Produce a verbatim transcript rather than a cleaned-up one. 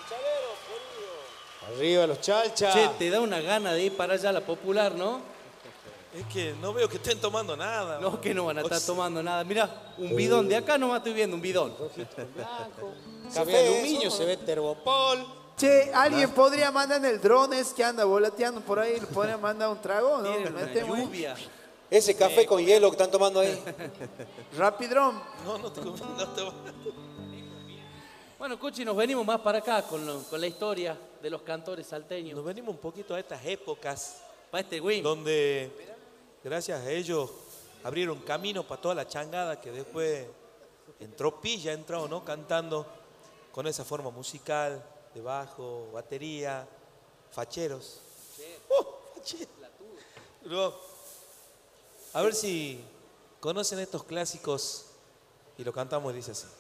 Arriba los chalchas. Che, te da una gana de ir para allá a la Popular, ¿no? Es que no veo que estén tomando nada. No, que no van a estar tomando nada. Mirá, un bidón. De acá nomás estoy viendo un bidón. Café de aluminio, se ve Terbopol. Che, ¿alguien podría mandar en el drone ese que anda volateando por ahí? ¿Le podría mandar un trago? ¿No? Tiene una Metemos ahí. lluvia. Ese café con hielo que están tomando ahí. Rapidrón. No, no te, no te va. Bueno, Cuchi, nos venimos más para acá con, lo- con la historia de los cantores salteños. Nos venimos un poquito a estas épocas Para este win. donde, gracias a ellos, abrieron camino para toda la changada que después entró Pilla, entró, ¿no? Cantando con esa forma musical de bajo, batería, facheros. ¡Uh! Facheros. Luego, a ver si conocen estos clásicos y lo cantamos y dice así.